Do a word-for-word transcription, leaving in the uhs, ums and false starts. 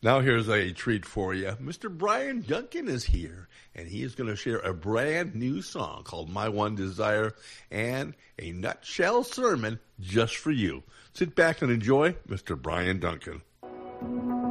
Now here's a treat for you. Mister Brian Duncan is here, and he is going to share a brand new song called My One Desire and a nutshell sermon just for you. Sit back and enjoy Mister Brian Duncan.